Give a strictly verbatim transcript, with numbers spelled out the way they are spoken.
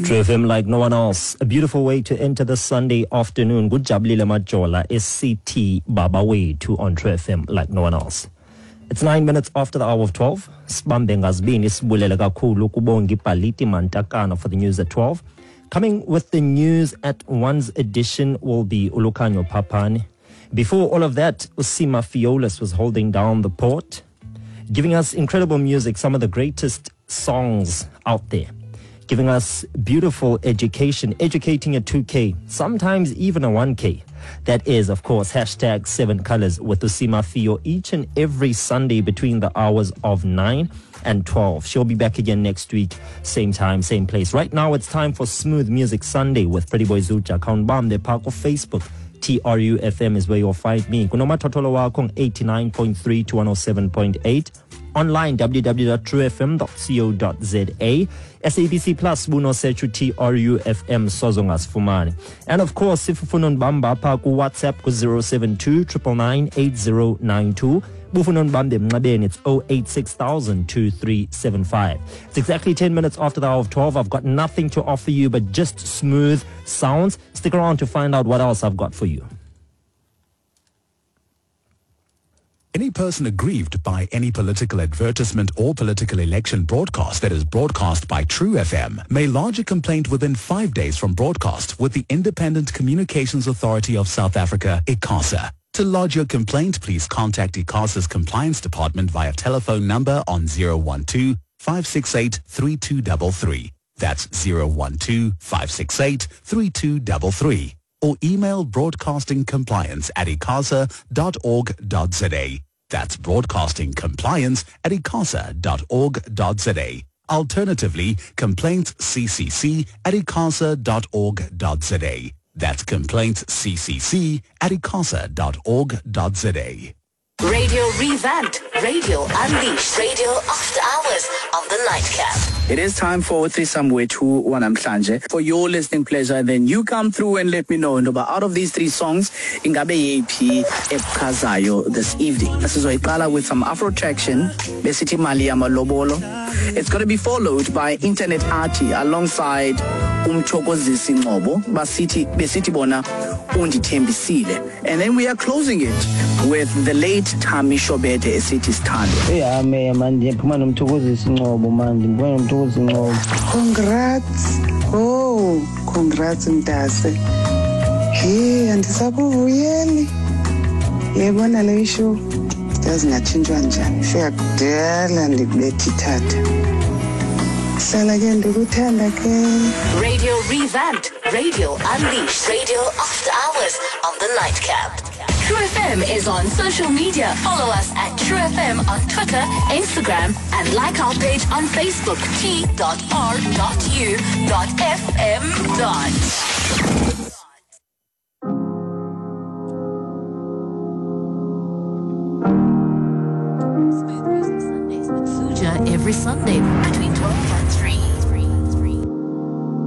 True F M like no one else. A beautiful way to enter the Sunday afternoon. Good job, Lila Majola. S C T Baba way to on True F M like no one else. It's nine minutes after the hour of twelve. Sibambe ngazibini sibulele kakhulu kubonga iPaliti Mantakana for the news at twelve. Coming with the news at one's edition will be Ulukanyo Papani. Before all of that, Usima Fiolas was holding down the port, giving us incredible music, some of the greatest songs out there, giving us beautiful education, educating a two K, sometimes even a one K. That is, of course, hashtag seven colors with Usima Fio each and every Sunday between the hours of nine and twelve. She'll be back again next week, same time, same place. Right now, it's time for Smooth Music Sunday with Pretty Boy Zucha. Kaunbam, the park of Facebook. T R U F M is where you'll find me. Kunoma Totolo Wakong eighty-nine point three to one oh seven point eight. Online, w w w dot true f m dot co dot z a. S A B C Plus, Buno Sechu T R U F M, Sozongas Fumani. And of course, if Funon Bamba, Paku WhatsApp, zero seven two nine nine eight zero nine two. Bufunon Bambe Mnabeni, it's oh eight six thousand two three seven five. It's exactly ten minutes after the hour of twelve. I've got nothing to offer you but just smooth sounds. Stick around to find out what else I've got for you. Any person aggrieved by any political advertisement or political election broadcast that is broadcast by True F M may lodge a complaint within five days from broadcast with the Independent Communications Authority of South Africa, ICASA. To lodge your complaint, please contact ICASA's Compliance Department via telephone number on zero one two, five six eight, three two three three. That's zero one two, five six eight, three two three three. Or email broadcastingcompliance at icasa dot org dot z a. That's broadcastingcompliance at icasa dot org dot z a. Alternatively, complaintsccc at icasa dot org dot z a. That's complaintsccc at icasa dot org dot z a. Radio revamped, radio unleashed, radio after hours on the nightcap. It is time for Threesome Wethu Wanamhlanje. For your listening pleasure, then you come through and let me know. And out of these three songs, ingabe yephi ephukazayo this evening. Sizoyiqala with some Afro traction, besithi mali yamalobolo. It's going to be followed by Internet Arty alongside Umchokozisi Ngobo, basithi besithi bona undithembisile. And then we are closing it with the late Tami Shobede esithi Sithando. Yeah, man, man, ndiphuma nomthokozisi Ngobo, man, ndiphuma nomthokozisi Ngobo. Congrats. Oh, congrats Mtase. Hey, andisakuvuyeli. Yebona le show. Yazi ngatshintshwa njani. Fika kudala ndikubethi thatha. Sala ke ndikuthanda ke. Radio revamped, radio unleashed, radio after hours on the nightcap. True F M is on social media. Follow us at True F M on Twitter, Instagram, and like our page on Facebook, t dot r dot u dot f m dot. Smooth Music Sundays with Suja every Sunday between twelve and three.